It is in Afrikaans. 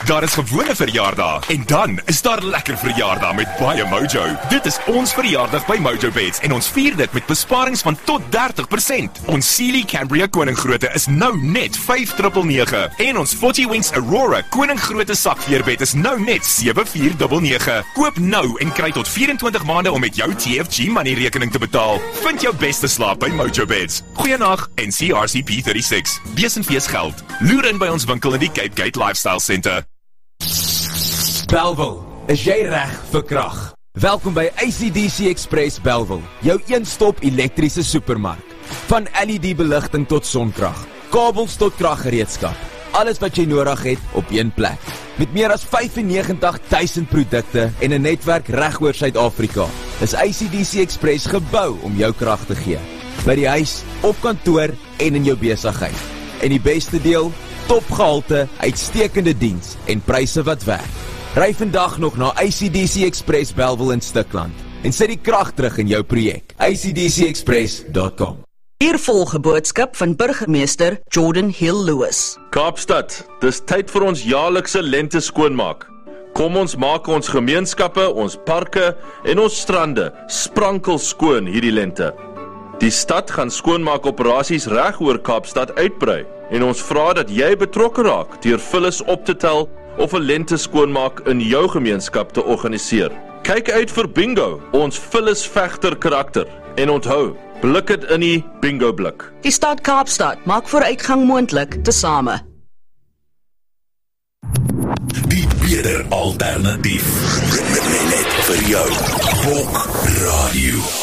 Daar is gewone verjaardae en dan is daar lekker verjaardae met baie mojo. Dit is ons verjaardag by Mojo Beds en ons vier dit met besparings van tot 30%. Ons Sealy Cambria Koninggrootte is nou net 5,999 en ons 40 Winks Aurora Koninggrootte sakveerbed is nou net 7,499. Koop nou en kry tot 24 maande om met jou TFG money rekening te betaal. Vind jou beste slaap by Mojo Beds. Goeienag en CRCP 36. Besenfees geld. Loer in by ons winkel in die Cape Gate Lifestyle Center. Bellville, is jy reg vir krag? Welkom by ACDC Express Bellville, jou een-stop elektriese supermark. Van LED beligting tot sonkrag, kabels tot kraggereedskap. Alles wat jy nodig het op een plek. Met meer as 95,000 produkte en 'n netwerk reg oor Suid-Afrika, is ACDC Express gebou om jou krag te gee. By die huis, op kantoor en in jou besigheid. En die beste deel, topgehalte, uitstekende diens en pryse wat werk. Ry vandag nog na ACDC Express Bellville in Stikland en sit die krag terug in jou projek. acdcexpress.com. Hier volg 'n boodskap van burgemeester Jordan Hill Lewis. Kaapstad, dis tyd vir ons jaarlikse lente skoonmaak. Kom ons maak ons gemeenskappe, ons parke en ons strande sprankel skoon hierdie lente. Die stad gaan skoonmaakoperasies reg oor Kaapstad uitbrei en ons vra dat jy betrokke raak deur vullis op te tel of 'n lente skoonmaak in jou gemeenskap te organiseer. Kyk uit vir bingo, ons vullis vegter karakter en onthou, blik dit in die bingo blik. Die stad Kaapstad maak vooruitgang moontlik tesame. Die beter alternatief. Net vir jou. Bok Radio.